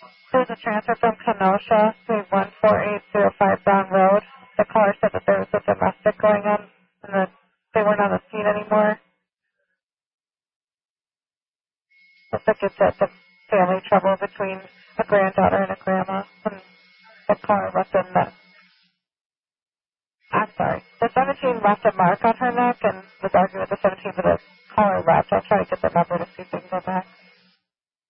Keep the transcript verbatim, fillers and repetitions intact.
There's a transfer from Kenosha to one four eight zero five Brown Road. The caller said that there was a domestic going on and that they weren't on the scene anymore. Looks like it's at the family trouble between a granddaughter and a grandma. And the caller left a mess. I'm sorry. The seventeen left a mark on her neck and was arguing with the seventeen, but the caller left. I'll try to get the number to see if we can go back.